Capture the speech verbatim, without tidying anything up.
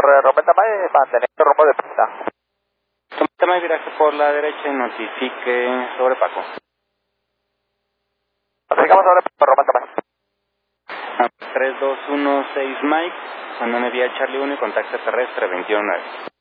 Torre Rometa May, manteniendo rumbo de pista. Rometa May, viraje por la derecha y notifique sobre Paco. Notificamos sobre Paco, Rometa May. tres dos uno seis Mike, San vía Charlie uno y contacto terrestre veintiuno nueve.